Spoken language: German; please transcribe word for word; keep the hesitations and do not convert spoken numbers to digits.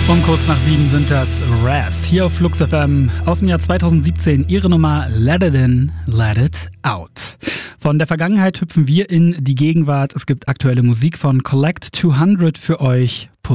Um kurz nach sieben sind das Raz hier auf Flux F M aus dem Jahr zweitausendsiebzehn. Ihre Nummer Let It In, Let It Out. Von der Vergangenheit hüpfen wir in die Gegenwart. Es gibt aktuelle Musik von Collect zweihundert für euch.